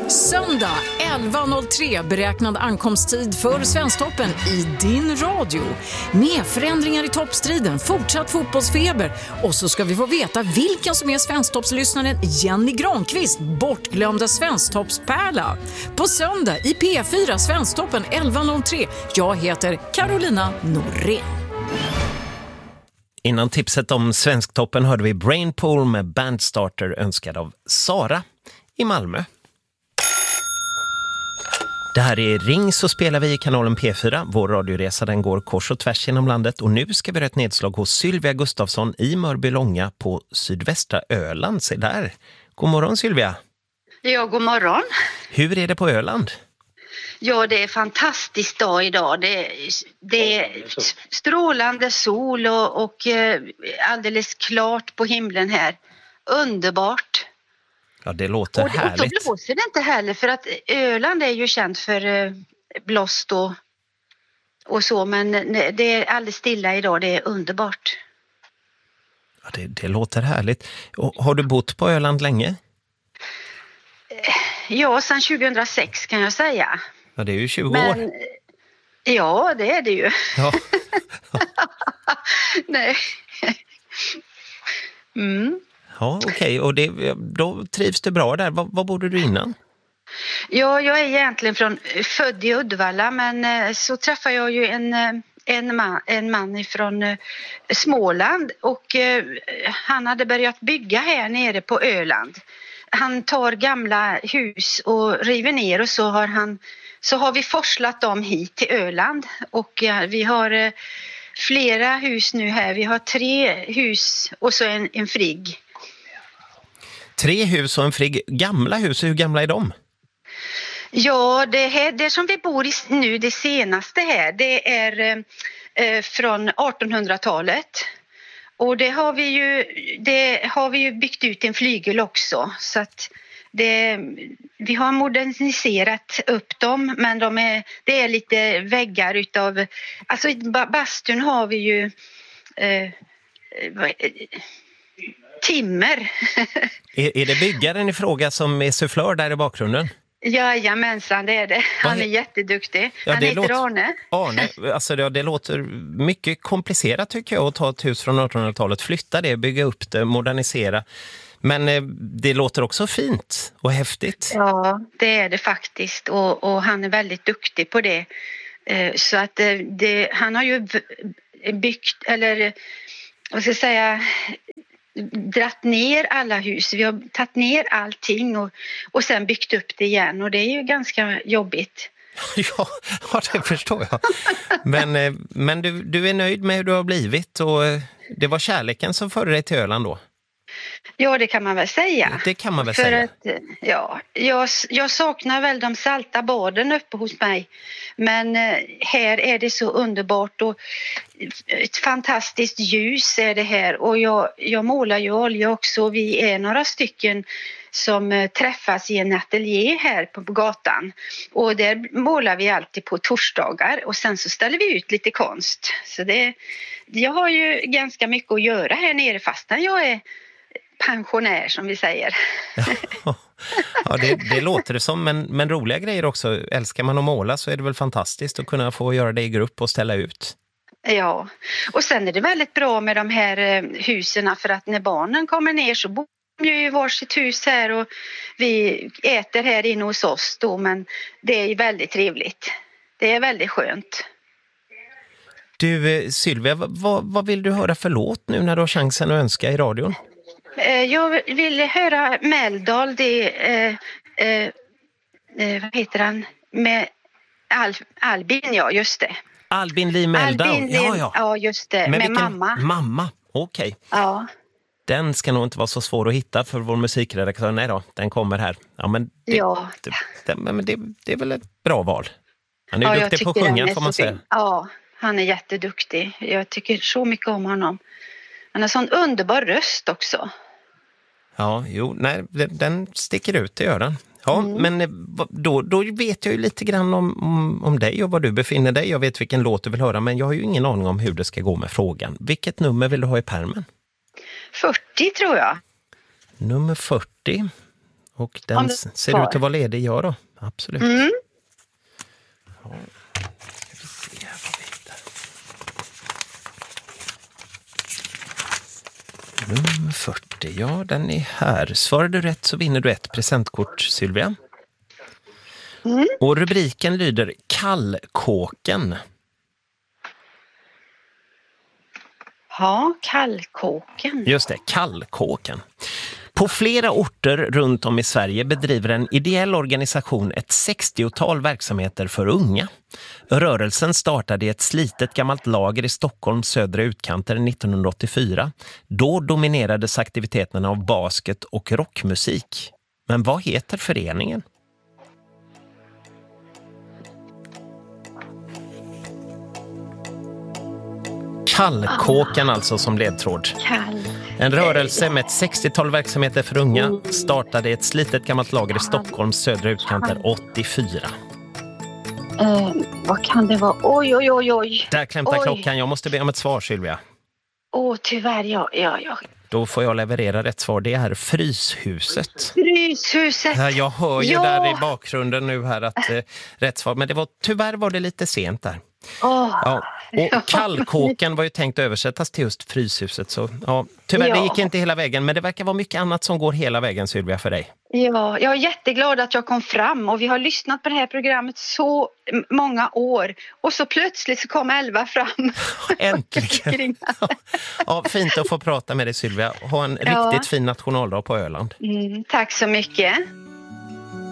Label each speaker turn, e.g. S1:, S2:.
S1: Söndag 11.03 beräknad ankomsttid för Svensktoppen i din radio. Med förändringar i toppstriden, fortsatt fotbollsfeber och så ska vi få veta vilken som är Svensktoppslyssnaren Jenny Granqvist, bortglömda Svensktoppspärla. På söndag i P4 Svensktoppen 11.03. Jag heter Carolina Norén.
S2: Innan tipset om Svensktoppen hörde vi Brainpool med Bandstarter önskad av Sara i Malmö. Det här är Ring så spelar vi i kanalen P4. Vår radioresa den går kors och tvärs genom landet. Och nu ska vi göra ett nedslag hos Sylvia Gustafsson i Mörbylånga på sydvästra Öland. Se där. God morgon Sylvia.
S3: Ja, god morgon.
S2: Hur är det på Öland?
S3: Ja, det är fantastiskt dag idag. Det är strålande sol och alldeles klart på himlen här. Underbart.
S2: Ja, det låter härligt.
S3: Och då blåser det inte heller för att Öland är ju känt för blåst och så. Men det är alldeles stilla idag. Det är underbart.
S2: Ja, det låter härligt. Och har du bott på Öland länge?
S3: Ja, sedan 2006 kan jag säga.
S2: Ja, det är ju 20 år.
S3: Ja, det är det ju.
S2: Ja.
S3: Nej. Mm.
S2: Ja, okej. Och då trivs du bra där. Vad bodde du innan?
S3: Ja, jag är egentligen född i Uddevalla, men så träffade jag ju en man från Småland och han hade börjat bygga här nere på Öland. Han tar gamla hus och river ner och så har vi forslat dem hit till Öland och vi har flera hus nu här. Vi har 3 hus och så en frigg.
S2: 3 hus och en frigg. Gamla hus, hur gamla är de?
S3: Ja, det som vi bor i nu, det senaste här, det är från 1800-talet. Och det har vi ju byggt ut en flygel också, så att vi har moderniserat upp dem, men det är lite väggar utav, alltså i bastun har vi ju timmer.
S2: Är det byggaren i fråga som är sufflör där i bakgrunden?
S3: Jajamensan, det är det. Han är jätteduktig.
S2: Ja,
S3: han heter Arne.
S2: Arne, alltså det låter mycket komplicerat tycker jag att ta ett hus från 1800-talet, flytta det, bygga upp det, modernisera. Men det låter också fint och häftigt.
S3: Ja, det är det faktiskt. Och han är väldigt duktig på det. Så att han har ju byggt, eller vad ska jag säga, dratt ner alla hus. Vi har tagit ner allting och sen byggt upp det igen. Och det är ju ganska jobbigt.
S2: Ja, det förstår jag. Men du är nöjd med hur du har blivit och det var kärleken som förde dig till Öland då?
S3: Ja, det kan man väl säga.
S2: Det kan man väl säga.
S3: För att, ja, jag saknar väl de salta baden uppe hos mig. Men här är det så underbart och ett fantastiskt ljus är det här. Och jag målar ju olja också. Vi är några stycken som träffas i en ateljé här på gatan. Och där målar vi alltid på torsdagar och sen så ställer vi ut lite konst. Så jag har ju ganska mycket att göra här nere fastän jag är pensionär som vi säger.
S2: Ja, det låter det som, men roliga grejer också. Älskar man att måla så är det väl fantastiskt att kunna få göra det i grupp och ställa ut.
S3: Ja, och sen är det väldigt bra med de här husen för att när barnen kommer ner så bor de ju i varsitt hus här och vi äter här inne hos oss då, men det är ju väldigt trevligt. Det är väldigt skönt.
S2: Du Sylvia, vad vill du höra för låt nu när du har chansen att önska i radion?
S3: Jag vill höra Meldal, vad heter han? Med Albin, ja just det.
S2: Albin Lee Meldal,
S3: ja just det, med mamma.
S2: Mamma, okej.
S3: Ja.
S2: Den ska nog inte vara så svår att hitta för vår musikredaktör. Nej då, den kommer här. Ja, men det är väl ett bra val. Han är duktig på att sjunga får man säga. Ja,
S3: han är jätteduktig. Jag tycker så mycket om honom. Han har sån underbar röst också.
S2: Ja, den sticker ut, det gör den. Ja, men då vet jag ju lite grann om dig och var du befinner dig. Jag vet vilken låt du vill höra, men jag har ju ingen aning om hur det ska gå med frågan. Vilket nummer vill du ha i pärmen?
S3: 40 tror jag.
S2: Nummer 40. Och den ser ut att vara ledig, ja då. Absolut. Ja. Ska vi se här vad vi hittar. Nummer 40, ja den är här. Svarar du rätt så vinner du ett presentkort, Sylvia. Och rubriken lyder Kallkåken.
S3: Ja, Kallkåken.
S2: Just det, Kallkåken. På flera orter runt om i Sverige bedriver en ideell organisation ett 60-tal verksamheter för unga. Rörelsen startade i ett slitet gammalt lager i Stockholms södra utkanter 1984. Då dominerades aktiviteterna av basket och rockmusik. Men vad heter föreningen? Kallkåken alltså som ledtråd. En rörelse med ett 60-tal verksamheter för unga startade ett slitet gammalt lager i Stockholms södra utkanter 84.
S3: Vad kan det vara? Oj.
S2: Där klämtar klockan. Jag måste be om ett svar, Sylvia.
S3: Tyvärr, ja.
S2: Då får jag leverera rätt svar. Det är Fryshuset.
S3: Fryshuset.
S2: Ja, jag hör ju där i bakgrunden nu här att rätt svar. Men tyvärr var det lite sent där. Ja. Och Kallkåken var ju tänkt att översättas till just Fryshuset. Så ja, tyvärr det gick inte hela vägen. Men det verkar vara mycket annat som går hela vägen, Sylvia, för dig.
S3: Ja, jag är jätteglad att jag kom fram. Och vi har lyssnat på det här programmet så många år. Och så plötsligt så kom 11 fram.
S2: Äntligen. Ja, fint att få prata med dig, Sylvia. Ha en riktigt fin nationaldag på Öland.
S3: Tack så mycket.